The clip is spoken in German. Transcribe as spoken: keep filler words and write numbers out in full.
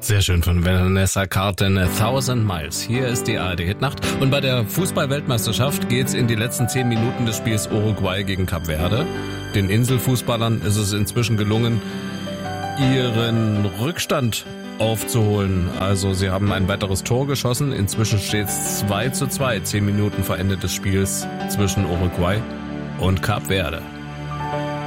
Sehr schön von Vanessa Carlton, A Thousand Miles. Hier ist die A R D-Hitnacht. Und bei der Fußball-Weltmeisterschaft geht's in die letzten zehn Minuten des Spiels Uruguay gegen Kap Verde. Den Inselfußballern ist es inzwischen gelungen, ihren Rückstand aufzuholen. Also sie haben ein weiteres Tor geschossen. Inzwischen steht's zwei zu zwei, zehn Minuten vor Ende des Spiels zwischen Uruguay und Kap Verde.